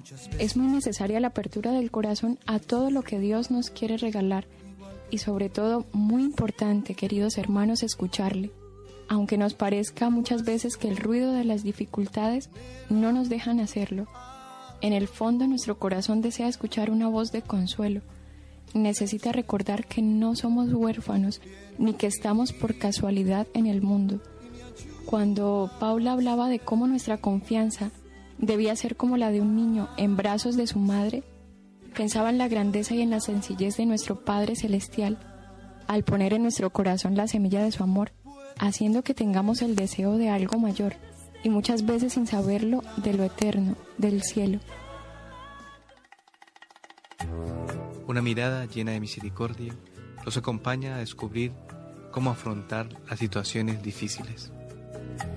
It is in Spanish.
Es muy necesaria la apertura del corazón a todo lo que Dios nos quiere regalar y sobre todo, muy importante, queridos hermanos, escucharle. Aunque nos parezca muchas veces que el ruido de las dificultades no nos dejan hacerlo, en el fondo nuestro corazón desea escuchar una voz de consuelo. Necesita recordar que no somos huérfanos ni que estamos por casualidad en el mundo. Cuando Paula hablaba de cómo nuestra confianza debía ser como la de un niño en brazos de su madre, pensaba en la grandeza y en la sencillez de nuestro Padre Celestial, al poner en nuestro corazón la semilla de su amor, haciendo que tengamos el deseo de algo mayor, y muchas veces sin saberlo, de lo eterno, del cielo. Una mirada llena de misericordia los acompaña a descubrir cómo afrontar las situaciones difíciles.